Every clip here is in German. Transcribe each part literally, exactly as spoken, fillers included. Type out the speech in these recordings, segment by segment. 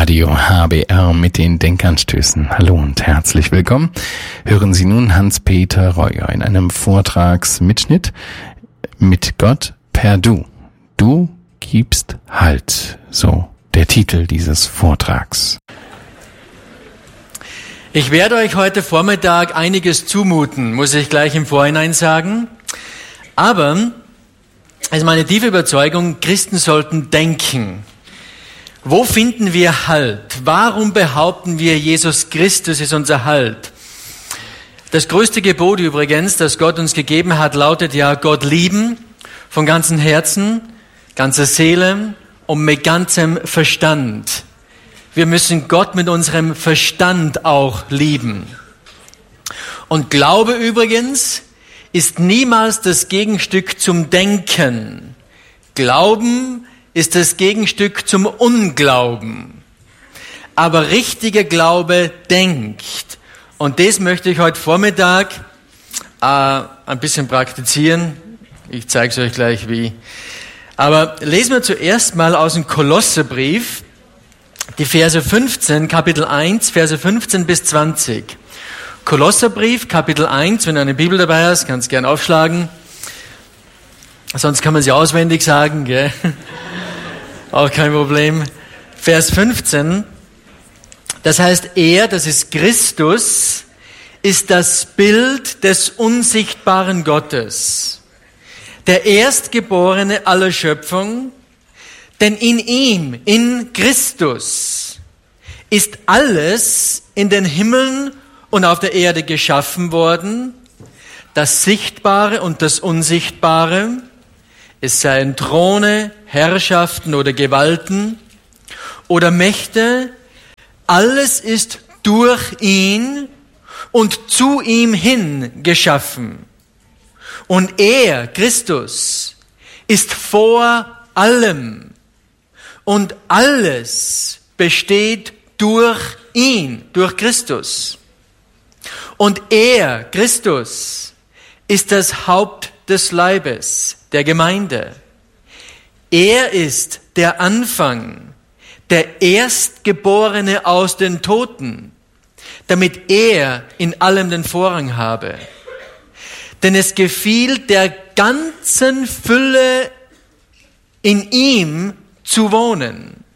Radio H B R mit den Denkanstößen. Hallo und herzlich willkommen. Hören Sie nun Hans-Peter Reuer in einem Vortragsmitschnitt mit Gott per Du. Du gibst Halt, so der Titel dieses Vortrags. Ich werde euch heute Vormittag einiges zumuten, muss ich gleich im Vorhinein sagen. Aber es ist meine tiefe Überzeugung, Christen sollten denken. Wo finden wir Halt? Warum behaupten wir, Jesus Christus ist unser Halt? Das größte Gebot übrigens, das Gott uns gegeben hat, lautet ja, Gott lieben von ganzem Herzen, ganzer Seele und mit ganzem Verstand. Wir müssen Gott mit unserem Verstand auch lieben. Und Glaube übrigens ist niemals das Gegenstück zum Denken. Glauben ist das Gegenstück zum Unglauben. Aber richtiger Glaube denkt. Und das möchte ich heute Vormittag äh, ein bisschen praktizieren. Ich zeige es euch gleich wie. Aber lesen wir zuerst mal aus dem Kolosserbrief, die Verse fünfzehn, Kapitel eins, Verse fünfzehn bis zwanzig. Kolosserbrief, Kapitel eins, wenn du eine Bibel dabei hast, kannst du gerne aufschlagen. Sonst kann man sie auswendig sagen, gell? Auch kein Problem. Vers fünfzehn, das heißt, er, das ist Christus, ist das Bild des unsichtbaren Gottes, der Erstgeborene aller Schöpfung, denn in ihm, in Christus, ist alles in den Himmeln und auf der Erde geschaffen worden, das Sichtbare und das Unsichtbare, es seien Throne, Herrschaften oder Gewalten oder Mächte, alles ist durch ihn und zu ihm hin geschaffen. Und er, Christus, ist vor allem und alles besteht durch ihn, durch Christus. Und er, Christus, ist das Haupt des Leibes, der Gemeinde. Er ist der Anfang, der Erstgeborene aus den Toten, damit er in allem den Vorrang habe. Denn es gefiel der ganzen Fülle in ihm zu wohnen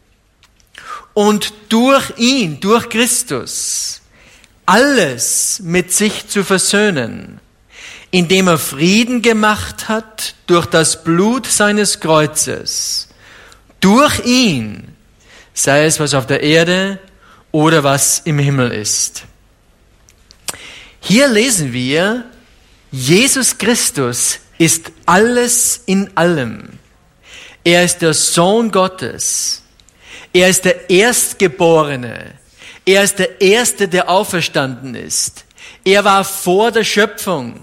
und durch ihn, durch Christus, alles mit sich zu versöhnen, indem er Frieden gemacht hat durch das Blut seines Kreuzes. Durch ihn, sei es was auf der Erde oder was im Himmel ist. Hier lesen wir, Jesus Christus ist alles in allem. Er ist der Sohn Gottes. Er ist der Erstgeborene. Er ist der Erste, der auferstanden ist. Er war vor der Schöpfung.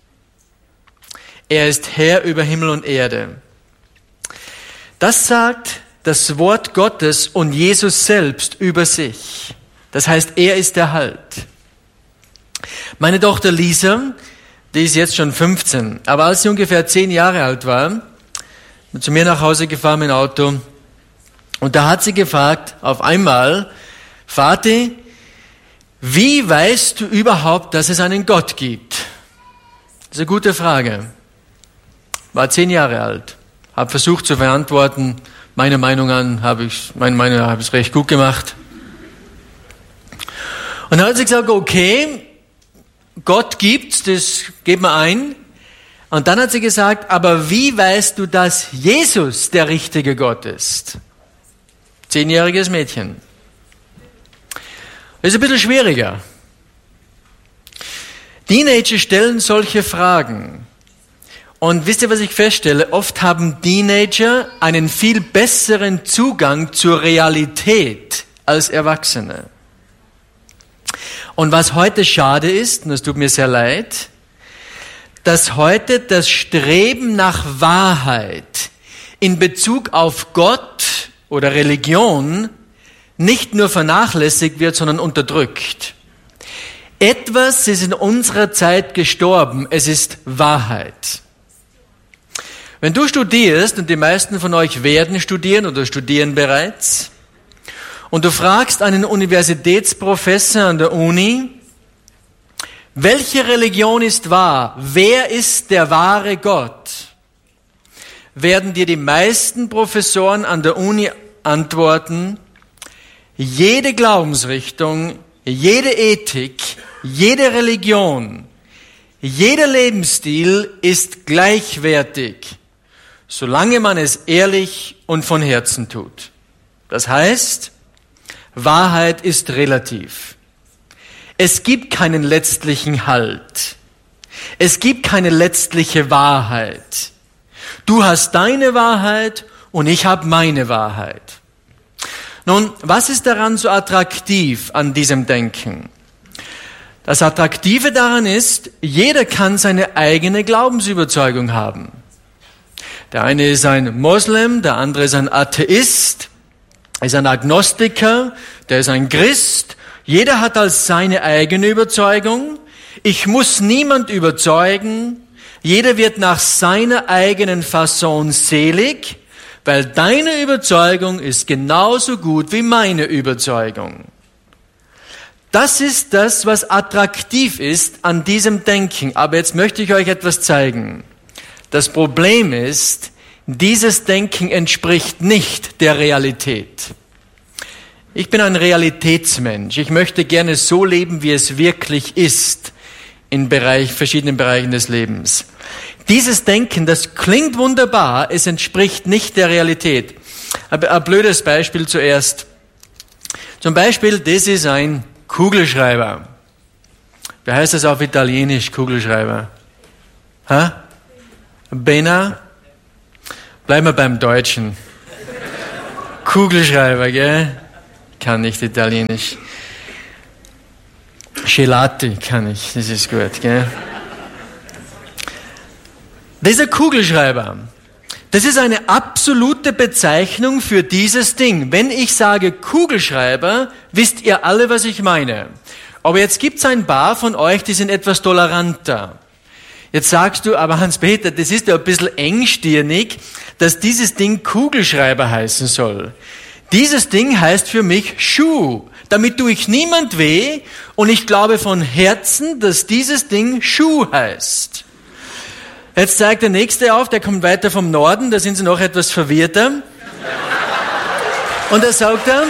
Er ist Herr über Himmel und Erde. Das sagt das Wort Gottes und Jesus selbst über sich. Das heißt, er ist der Halt. Meine Tochter Lisa, die ist jetzt schon fünfzehn, aber als sie ungefähr zehn Jahre alt war, bin zu mir nach Hause gefahren mit dem Auto und da hat sie gefragt, auf einmal, Vati, wie weißt du überhaupt, dass es einen Gott gibt? Das ist eine gute Frage. War zehn Jahre alt, habe versucht zu verantworten, meiner Meinung an habe ich, meine Meinung habe ich es recht gut gemacht. Und dann hat sie gesagt, okay, Gott gibt's, das geht mir ein. Und dann hat sie gesagt, aber wie weißt du, dass Jesus der richtige Gott ist? Zehnjähriges Mädchen. Das ist ein bisschen schwieriger. Teenager stellen solche Fragen. Und wisst ihr, was ich feststelle? Oft haben Teenager einen viel besseren Zugang zur Realität als Erwachsene. Und was heute schade ist, und das tut mir sehr leid, dass heute das Streben nach Wahrheit in Bezug auf Gott oder Religion nicht nur vernachlässigt wird, sondern unterdrückt. Etwas ist in unserer Zeit gestorben, es ist Wahrheit. Wenn du studierst, und die meisten von euch werden studieren oder studieren bereits, und du fragst einen Universitätsprofessor an der Uni, welche Religion ist wahr? Wer ist der wahre Gott? Werden dir die meisten Professoren an der Uni antworten, jede Glaubensrichtung, jede Ethik, jede Religion, jeder Lebensstil ist gleichwertig, solange man es ehrlich und von Herzen tut. Das heißt, Wahrheit ist relativ. Es gibt keinen letztlichen Halt. Es gibt keine letztliche Wahrheit. Du hast deine Wahrheit und ich habe meine Wahrheit. Nun, was ist daran so attraktiv an diesem Denken? Das Attraktive daran ist, jeder kann seine eigene Glaubensüberzeugung haben. Der eine ist ein Moslem, der andere ist ein Atheist, ist ein Agnostiker, der ist ein Christ. Jeder hat als seine eigene Überzeugung. Ich muss niemand überzeugen. Jeder wird nach seiner eigenen Fasson selig, weil deine Überzeugung ist genauso gut wie meine Überzeugung. Das ist das, was attraktiv ist an diesem Denken. Aber jetzt möchte ich euch etwas zeigen. Das Problem ist, dieses Denken entspricht nicht der Realität. Ich bin ein Realitätsmensch. Ich möchte gerne so leben, wie es wirklich ist in Bereich, verschiedenen Bereichen des Lebens. Dieses Denken, das klingt wunderbar, es entspricht nicht der Realität. Ein blödes Beispiel zuerst. Zum Beispiel, das ist ein Kugelschreiber. Wie heißt das auf Italienisch, Kugelschreiber? Ha? Bena? Bleiben wir beim Deutschen. Kugelschreiber, gell? Kann nicht Italienisch. Gelati kann ich, das ist gut, gell? Dieser Kugelschreiber, das ist eine absolute Bezeichnung für dieses Ding. Wenn ich sage Kugelschreiber, wisst ihr alle, was ich meine. Aber jetzt gibt's ein paar von euch, die sind etwas toleranter. Jetzt sagst du, aber Hans-Peter, das ist ja ein bisschen engstirnig, dass dieses Ding Kugelschreiber heißen soll. Dieses Ding heißt für mich Schuh. Damit tue ich niemand weh und ich glaube von Herzen, dass dieses Ding Schuh heißt. Jetzt zeigt der Nächste auf, der kommt weiter vom Norden, da sind sie noch etwas verwirrter. Und da sagt er,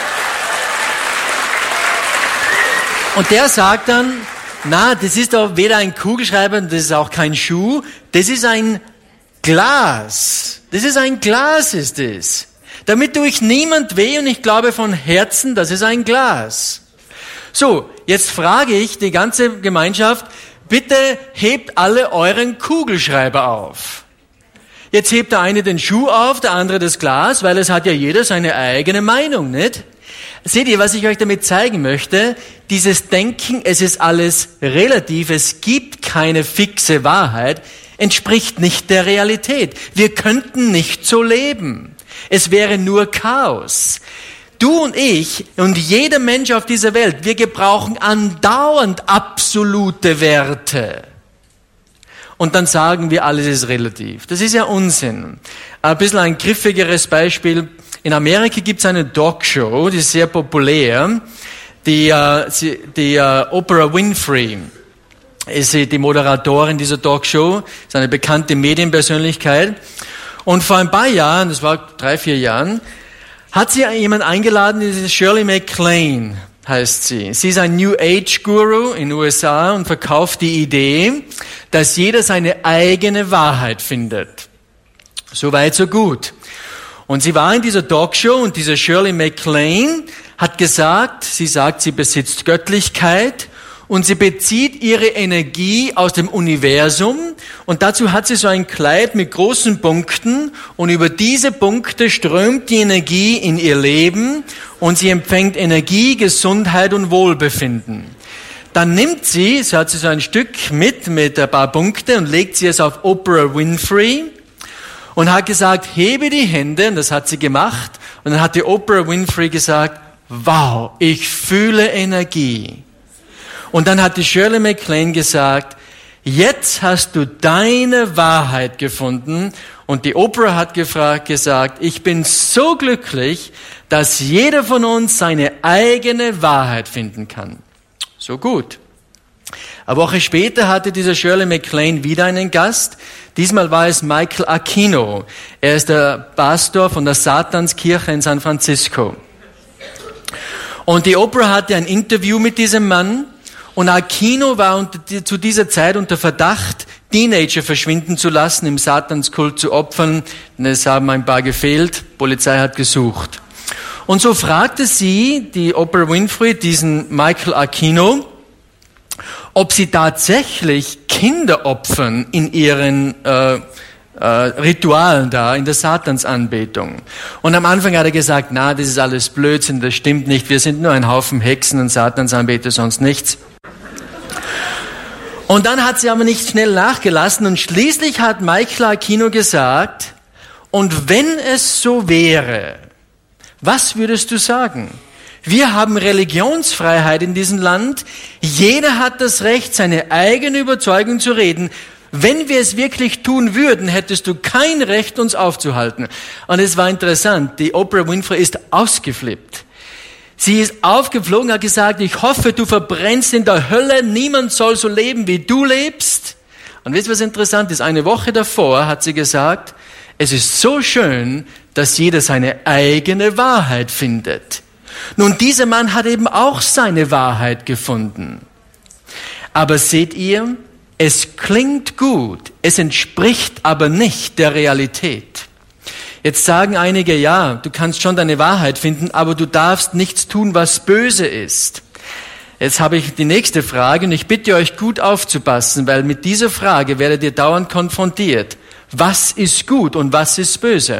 und der sagt dann, na, das ist doch weder ein Kugelschreiber, das ist auch kein Schuh, das ist ein Glas. Das ist ein Glas, ist es. Damit tue ich niemand weh und ich glaube von Herzen, das ist ein Glas. So, jetzt frage ich die ganze Gemeinschaft, bitte hebt alle euren Kugelschreiber auf. Jetzt hebt der eine den Schuh auf, der andere das Glas, weil es hat ja jeder seine eigene Meinung, nicht? Seht ihr, was ich euch damit zeigen möchte? Dieses Denken, es ist alles relativ, es gibt keine fixe Wahrheit, entspricht nicht der Realität. Wir könnten nicht so leben. Es wäre nur Chaos. Du und ich und jeder Mensch auf dieser Welt, wir gebrauchen andauernd absolute Werte. Und dann sagen wir, alles ist relativ. Das ist ja Unsinn. Ein bisschen ein griffigeres Beispiel. In Amerika gibt es eine Talkshow, die ist sehr populär. Die, die Oprah Winfrey ist die Moderatorin dieser Talkshow, ist eine bekannte Medienpersönlichkeit. Und vor ein paar Jahren, das war drei, vier Jahren, hat sie jemand eingeladen, die ist Shirley MacLaine, heißt sie. Sie ist ein New Age Guru in den U S A und verkauft die Idee, dass jeder seine eigene Wahrheit findet. So weit, so gut. Und sie war in dieser Talkshow und diese Shirley MacLaine hat gesagt, sie sagt, sie besitzt Göttlichkeit und sie bezieht ihre Energie aus dem Universum und dazu hat sie so ein Kleid mit großen Punkten und über diese Punkte strömt die Energie in ihr Leben und sie empfängt Energie, Gesundheit und Wohlbefinden. Dann nimmt sie, so hat sie so ein Stück mit, mit ein paar Punkte und legt sie es auf Oprah Winfrey und hat gesagt, hebe die Hände, und das hat sie gemacht und dann hat die Oprah Winfrey gesagt, wow, ich fühle Energie. Und dann hat die Shirley MacLaine gesagt, jetzt hast du deine Wahrheit gefunden. Und die Oprah hat gefragt, gesagt, ich bin so glücklich, dass jeder von uns seine eigene Wahrheit finden kann. So gut. Eine Woche später hatte dieser Shirley MacLaine wieder einen Gast. Diesmal war es Michael Aquino. Er ist der Pastor von der Satanskirche in San Francisco. Und die Oprah hatte ein Interview mit diesem Mann. Und Aquino war unter, zu dieser Zeit unter Verdacht, Teenager verschwinden zu lassen, im Satanskult zu opfern. Es haben ein paar gefehlt. Die Polizei hat gesucht. Und so fragte sie, die Oprah Winfrey, diesen Michael Aquino, ob sie tatsächlich Kinder opfern in ihren äh, äh, Ritualen da, in der Satansanbetung. Und am Anfang hat er gesagt, na, das ist alles Blödsinn, das stimmt nicht, wir sind nur ein Haufen Hexen und Satansanbeter, sonst nichts. Und dann hat sie aber nicht schnell nachgelassen und schließlich hat Michael Aquino gesagt, und wenn es so wäre, was würdest du sagen? Wir haben Religionsfreiheit in diesem Land. Jeder hat das Recht, seine eigene Überzeugung zu reden. Wenn wir es wirklich tun würden, hättest du kein Recht, uns aufzuhalten. Und es war interessant. Die Oprah Winfrey ist ausgeflippt. Sie ist aufgeflogen, hat gesagt, ich hoffe, du verbrennst in der Hölle. Niemand soll so leben, wie du lebst. Und wisst ihr, was interessant ist? Eine Woche davor hat sie gesagt, es ist so schön, dass jeder seine eigene Wahrheit findet. Nun, dieser Mann hat eben auch seine Wahrheit gefunden. Aber seht ihr, es klingt gut, es entspricht aber nicht der Realität. Jetzt sagen einige, ja, du kannst schon deine Wahrheit finden, aber du darfst nichts tun, was böse ist. Jetzt habe ich die nächste Frage und ich bitte euch gut aufzupassen, weil mit dieser Frage werdet ihr dauernd konfrontiert. Was ist gut und was ist böse?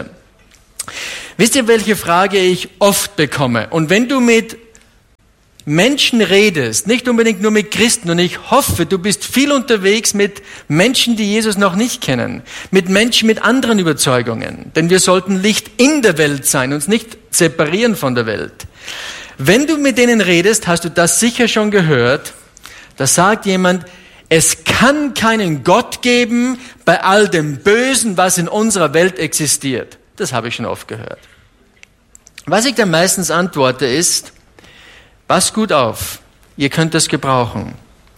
Wisst ihr, welche Frage ich oft bekomme? Und wenn du mit Menschen redest, nicht unbedingt nur mit Christen, und ich hoffe, du bist viel unterwegs mit Menschen, die Jesus noch nicht kennen, mit Menschen mit anderen Überzeugungen, denn wir sollten Licht in der Welt sein, uns nicht separieren von der Welt. Wenn du mit denen redest, hast du das sicher schon gehört, da sagt jemand, es kann keinen Gott geben bei all dem Bösen, was in unserer Welt existiert. Das habe ich schon oft gehört. Was ich dann meistens antworte ist, pass gut auf, ihr könnt das gebrauchen.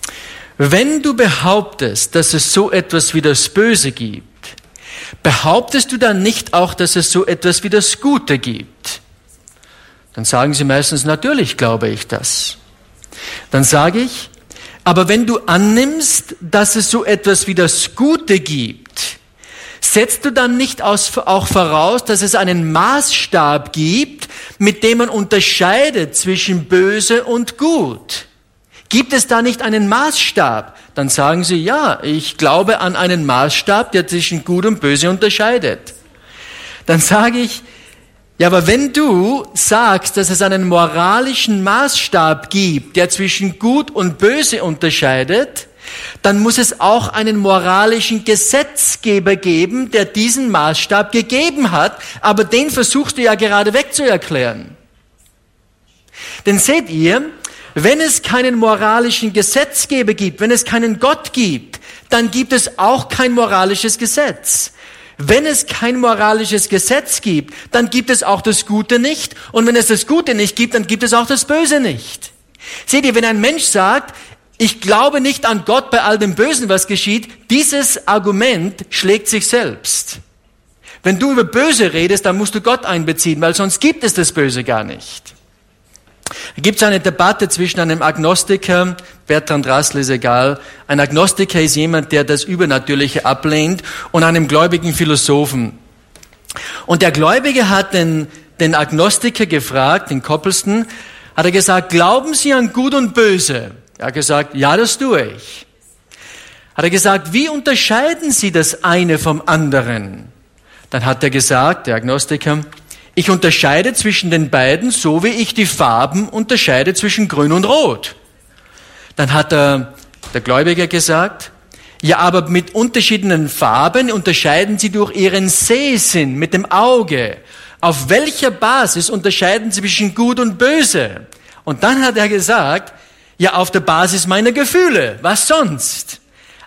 Wenn du behauptest, dass es so etwas wie das Böse gibt, behauptest du dann nicht auch, dass es so etwas wie das Gute gibt? Dann sagen sie meistens, natürlich glaube ich das. Dann sage ich, aber wenn du annimmst, dass es so etwas wie das Gute gibt, setzt du dann nicht auch voraus, dass es einen Maßstab gibt, mit dem man unterscheidet zwischen böse und gut? Gibt es da nicht einen Maßstab? Dann sagen sie, ja, ich glaube an einen Maßstab, der zwischen gut und böse unterscheidet. Dann sage ich, ja, aber wenn du sagst, dass es einen moralischen Maßstab gibt, der zwischen gut und böse unterscheidet, dann muss es auch einen moralischen Gesetzgeber geben, der diesen Maßstab gegeben hat, aber den versuchst du ja gerade wegzuerklären. Denn seht ihr, wenn es keinen moralischen Gesetzgeber gibt, wenn es keinen Gott gibt, dann gibt es auch kein moralisches Gesetz. Wenn es kein moralisches Gesetz gibt, dann gibt es auch das Gute nicht. Und wenn es das Gute nicht gibt, dann gibt es auch das Böse nicht. Seht ihr, wenn ein Mensch sagt, ich glaube nicht an Gott bei all dem Bösen, was geschieht, dieses Argument schlägt sich selbst. Wenn du über Böse redest, dann musst du Gott einbeziehen, weil sonst gibt es das Böse gar nicht. Da gibt es eine Debatte zwischen einem Agnostiker, Bertrand Russell ist egal, ein Agnostiker ist jemand, der das Übernatürliche ablehnt, und einem gläubigen Philosophen. Und der Gläubige hat den, den Agnostiker gefragt, den Copleston, hat er gesagt, glauben Sie an Gut und Böse? Er hat gesagt, ja, das tue ich. Hat er gesagt, wie unterscheiden Sie das eine vom anderen? Dann hat er gesagt, der Agnostiker, ich unterscheide zwischen den beiden, so wie ich die Farben unterscheide zwischen Grün und Rot. Dann hat er, der Gläubiger gesagt, ja, aber mit unterschiedlichen Farben unterscheiden Sie durch Ihren Sehsinn mit dem Auge. Auf welcher Basis unterscheiden Sie zwischen Gut und Böse? Und dann hat er gesagt, ja, auf der Basis meiner Gefühle, was sonst?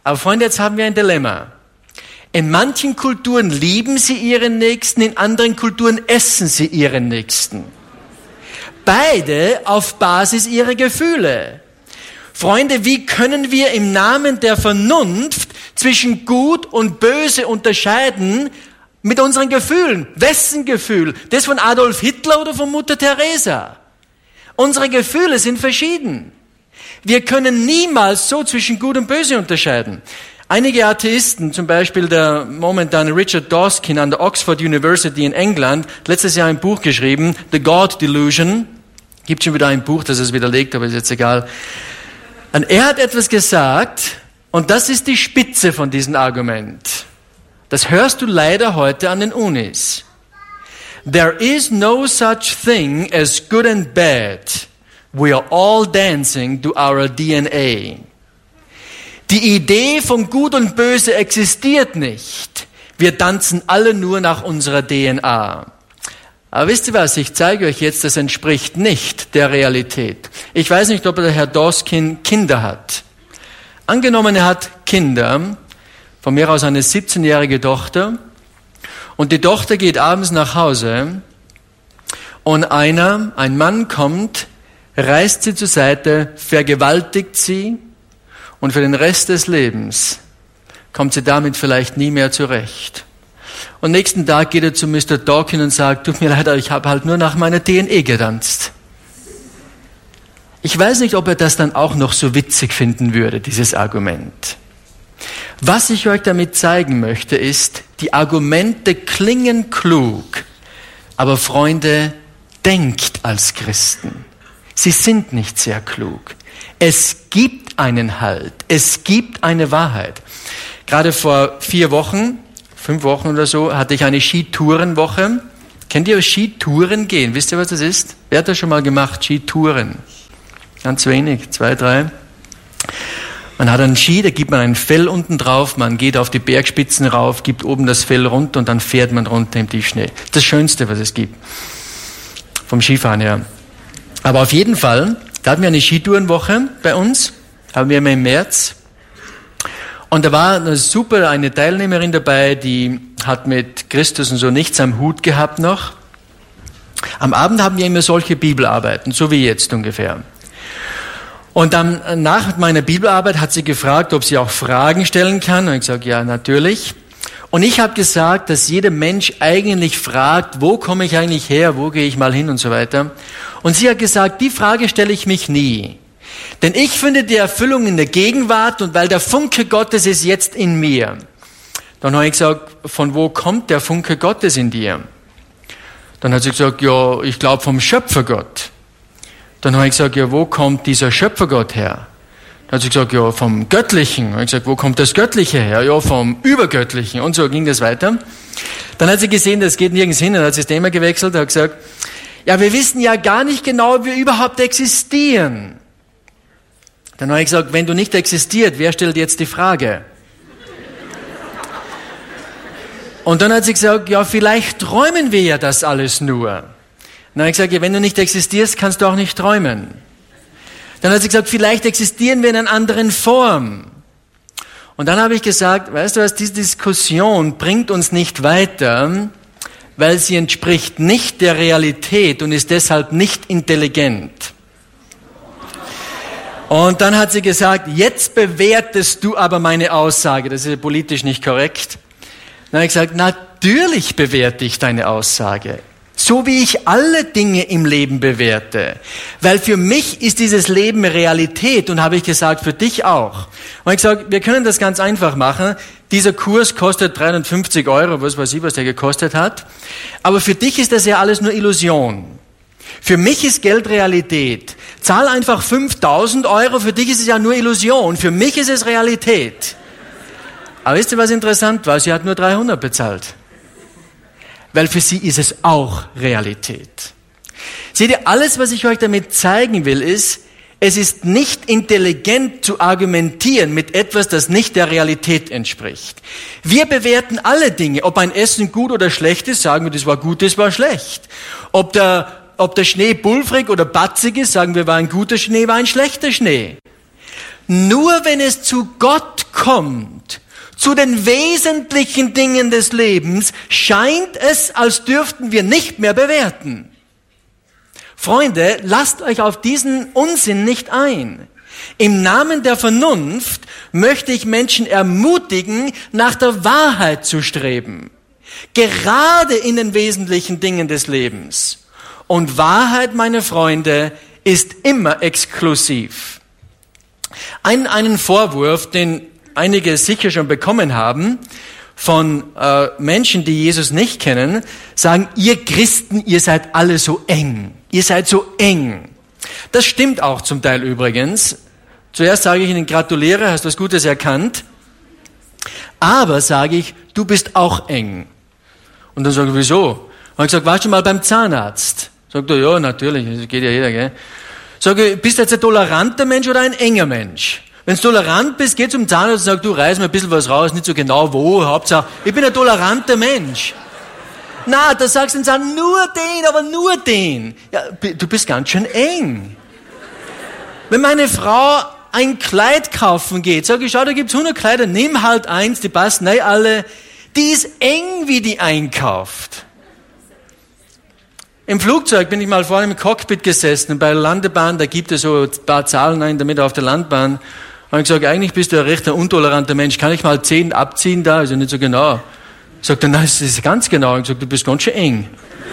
Aber Freunde, jetzt haben wir ein Dilemma. In manchen Kulturen lieben sie ihren Nächsten, in anderen Kulturen essen sie ihren Nächsten. Beide auf Basis ihrer Gefühle. Freunde, wie können wir im Namen der Vernunft zwischen Gut und Böse unterscheiden mit unseren Gefühlen? Wessen Gefühl? Das von Adolf Hitler oder von Mutter Teresa? Unsere Gefühle sind verschieden. Wir können niemals so zwischen Gut und Böse unterscheiden. Einige Atheisten, zum Beispiel der momentane Richard Dawkins an der Oxford University in England, letztes Jahr ein Buch geschrieben, The God Delusion. Gibt schon wieder ein Buch, das es widerlegt, aber ist jetzt egal. Und er hat etwas gesagt, und das ist die Spitze von diesem Argument. Das hörst du leider heute an den Unis. There is no such thing as good and bad. We are all dancing to our D N A. Die Idee von Gut und Böse existiert nicht. Wir tanzen alle nur nach unserer D N A. Aber wisst ihr was, ich zeige euch jetzt, das entspricht nicht der Realität. Ich weiß nicht, ob der Herr Dawkins Kinder hat. Angenommen, er hat Kinder, von mir aus eine siebzehnjährige Tochter, und die Tochter geht abends nach Hause und einer, ein Mann kommt, reißt sie zur Seite, vergewaltigt sie, und für den Rest des Lebens kommt sie damit vielleicht nie mehr zurecht. Und nächsten Tag geht er zu Mister Dawkins und sagt, tut mir leid, ich habe halt nur nach meiner D N A getanzt. Ich weiß nicht, ob er das dann auch noch so witzig finden würde, dieses Argument. Was ich euch damit zeigen möchte, ist, die Argumente klingen klug, aber Freunde, denkt als Christen. Sie sind nicht sehr klug. Es gibt einen Halt, es gibt eine Wahrheit. Gerade vor vier Wochen, fünf Wochen oder so, hatte ich eine Skitourenwoche. Kennt ihr Skitouren gehen? Wisst ihr, was das ist? Wer hat das schon mal gemacht, Skitouren? Ganz wenig, zwei, drei. Man hat einen Ski, da gibt man ein Fell unten drauf, man geht auf die Bergspitzen rauf, gibt oben das Fell runter und dann fährt man runter im Tiefschnee. Das ist das Schönste, was es gibt. Vom Skifahren her. Aber auf jeden Fall, da hatten wir eine Skitourenwoche bei uns, haben wir immer im März. Und da war eine super, eine Teilnehmerin dabei, die hat mit Christus und so nichts am Hut gehabt noch. Am Abend haben wir immer solche Bibelarbeiten, so wie jetzt ungefähr. Und dann nach meiner Bibelarbeit hat sie gefragt, ob sie auch Fragen stellen kann. Und ich gesagt, ja, natürlich. Und ich habe gesagt, dass jeder Mensch eigentlich fragt, wo komme ich eigentlich her, wo gehe ich mal hin und so weiter. Und sie hat gesagt, die Frage stelle ich mich nie. Denn ich finde die Erfüllung in der Gegenwart und weil der Funke Gottes ist jetzt in mir. Dann habe ich gesagt, von wo kommt der Funke Gottes in dir? Dann hat sie gesagt, ja, ich glaube vom Schöpfergott. Dann habe ich gesagt, ja, wo kommt dieser Schöpfergott her? Dann hat sie gesagt, ja, vom Göttlichen. Dann habe ich gesagt, wo kommt das Göttliche her? Ja, vom Übergöttlichen. Und so ging das weiter. Dann hat sie gesehen, das geht nirgends hin. Dann hat sie das Thema gewechselt und hat gesagt, ja, wir wissen ja gar nicht genau, ob wir überhaupt existieren. Dann habe ich gesagt, wenn du nicht existierst, wer stellt jetzt die Frage? Und dann hat sie gesagt, ja, vielleicht träumen wir ja das alles nur. Dann habe ich gesagt, ja, wenn du nicht existierst, kannst du auch nicht träumen. Dann hat sie gesagt, vielleicht existieren wir in einer anderen Form. Und dann habe ich gesagt, weißt du was, diese Diskussion bringt uns nicht weiter, weil sie entspricht nicht der Realität und ist deshalb nicht intelligent. Und dann hat sie gesagt, jetzt bewertest du aber meine Aussage. Das ist politisch nicht korrekt. Dann habe ich gesagt, natürlich bewerte ich deine Aussage. So wie ich alle Dinge im Leben bewerte. Weil für mich ist dieses Leben Realität und habe ich gesagt, für dich auch. Und ich gesagt, wir können das ganz einfach machen. Dieser Kurs kostet dreihundertfünfzig Euro, was weiß ich, was der gekostet hat. Aber für dich ist das ja alles nur Illusion. Für mich ist Geld Realität. Zahl einfach fünftausend Euro, für dich ist es ja nur Illusion. Für mich ist es Realität. Aber wisst ihr, was interessant war? Sie hat nur dreihundert bezahlt. Weil für sie ist es auch Realität. Seht ihr, alles, was ich euch damit zeigen will, ist, es ist nicht intelligent zu argumentieren mit etwas, das nicht der Realität entspricht. Wir bewerten alle Dinge. Ob ein Essen gut oder schlecht ist, sagen wir, das war gut, das war schlecht. Ob der, ob der Schnee pulverig oder batzig ist, sagen wir, war ein guter Schnee, war ein schlechter Schnee. Nur wenn es zu Gott kommt, zu den wesentlichen Dingen des Lebens, scheint es, als dürften wir nicht mehr bewerten. Freunde, lasst euch auf diesen Unsinn nicht ein. Im Namen der Vernunft möchte ich Menschen ermutigen, nach der Wahrheit zu streben. Gerade in den wesentlichen Dingen des Lebens. Und Wahrheit, meine Freunde, ist immer exklusiv. Ein, einen Vorwurf, den einige sicher schon bekommen haben, von äh, Menschen, die Jesus nicht kennen, sagen, ihr Christen, ihr seid alle so eng. Ihr seid so eng. Das stimmt auch zum Teil übrigens. Zuerst sage ich Ihnen, gratuliere, hast was Gutes erkannt. Aber sage ich, du bist auch eng. Und dann sage ich, wieso? Und ich gesagt, warst du mal beim Zahnarzt? Sagt er, ja, natürlich, das geht ja jeder, gell? Sage ich, bist du jetzt ein toleranter Mensch oder ein enger Mensch? Wenn du tolerant bist, geh zum Zahnarzt und sag, du reiß mir ein bisschen was raus, nicht so genau wo, Hauptsache, ich bin ein toleranter Mensch. Na, da sagst du den Zahn, nur den, aber nur den. Ja, du bist ganz schön eng. Wenn meine Frau ein Kleid kaufen geht, sag ich, schau, da gibt's hundert Kleider, nimm halt eins, die passen nicht alle. Die ist eng, wie die einkauft. Im Flugzeug bin ich mal vorne im Cockpit gesessen und bei der Landebahn, da gibt es so ein paar Zahlen in der Mitte auf der Landbahn. Und ich gesagt, eigentlich bist du ein recht untoleranter Mensch. Kann ich mal zehn abziehen da? Also nicht so genau. Sagt er, nein, das ist ganz genau. Ich gesagt, du bist ganz schön eng.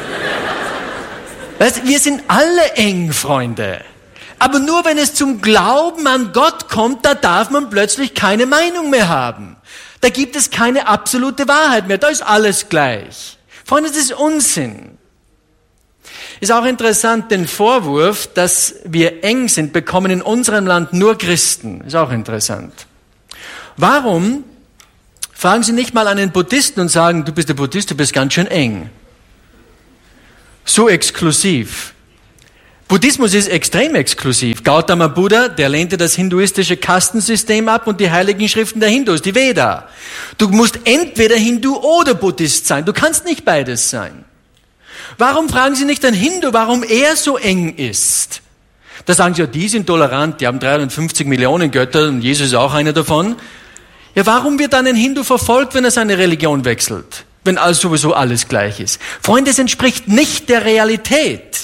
Weißt, wir sind alle eng, Freunde. Aber nur wenn es zum Glauben an Gott kommt, da darf man plötzlich keine Meinung mehr haben. Da gibt es keine absolute Wahrheit mehr. Da ist alles gleich. Freunde, das ist Unsinn. Ist auch interessant, den Vorwurf, dass wir eng sind, bekommen in unserem Land nur Christen. Ist auch interessant. Warum fragen Sie nicht mal einen Buddhisten und sagen, du bist der Buddhist, du bist ganz schön eng. So exklusiv. Buddhismus ist extrem exklusiv. Gautama Buddha, der lehnte das hinduistische Kastensystem ab und die heiligen Schriften der Hindus, die Veda. Du musst entweder Hindu oder Buddhist sein. Du kannst nicht beides sein. Warum fragen Sie nicht einen Hindu, warum er so eng ist? Da sagen Sie, ja, die sind tolerant, die haben dreihundertfünfzig Millionen Götter und Jesus ist auch einer davon. Ja, warum wird dann ein Hindu verfolgt, wenn er seine Religion wechselt? Wenn also sowieso alles gleich ist. Freunde, es entspricht nicht der Realität.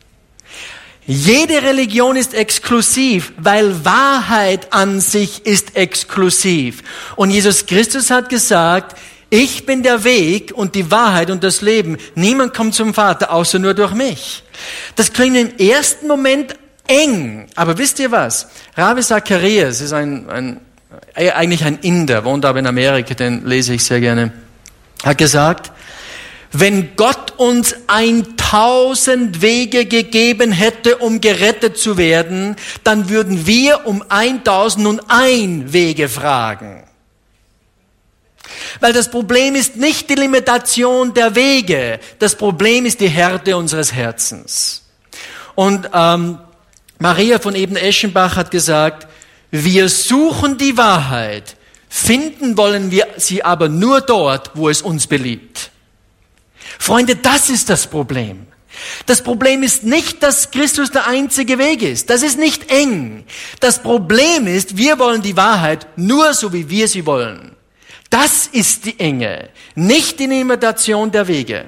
Jede Religion ist exklusiv, weil Wahrheit an sich ist exklusiv. Und Jesus Christus hat gesagt, ich bin der Weg und die Wahrheit und das Leben. Niemand kommt zum Vater, außer nur durch mich. Das klingt im ersten Moment eng. Aber wisst ihr was? Ravi Zacharias ist ein, ein, eigentlich ein Inder, wohnt aber in Amerika, den lese ich sehr gerne, hat gesagt, wenn Gott uns eintausend Wege gegeben hätte, um gerettet zu werden, dann würden wir um eintausendundeins Wege fragen. Weil das Problem ist nicht die Limitation der Wege, das Problem ist die Härte unseres Herzens. Und ähm, Maria von Eben-Eschenbach hat gesagt, wir suchen die Wahrheit, finden wollen wir sie aber nur dort, wo es uns beliebt. Freunde, das ist das Problem. Das Problem ist nicht, dass Christus der einzige Weg ist. Das ist nicht eng. Das Problem ist, wir wollen die Wahrheit nur so, wie wir sie wollen. Das ist die Enge, nicht die Limitation der Wege.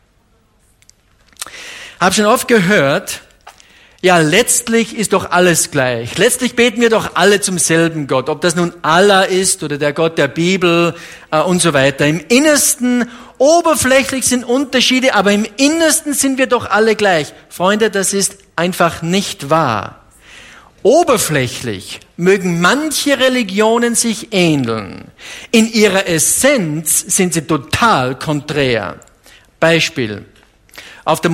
Hab schon oft gehört, ja, letztlich ist doch alles gleich. Letztlich beten wir doch alle zum selben Gott, ob das nun Allah ist oder der Gott der Bibel äh, und so weiter. Im Innersten, oberflächlich sind Unterschiede, aber im Innersten sind wir doch alle gleich. Freunde, das ist einfach nicht wahr. Oberflächlich mögen manche Religionen sich ähneln. In ihrer Essenz sind sie total konträr. Beispiel. Auf der